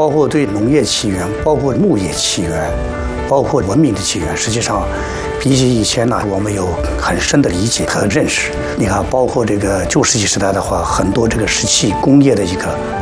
包括对农业起源，包括牧业起源，包括文明的起源，实际上比起以前呢，我们有很深的理解和认识。你看，包括这个旧石器时代的话，很多这个石器工业的一个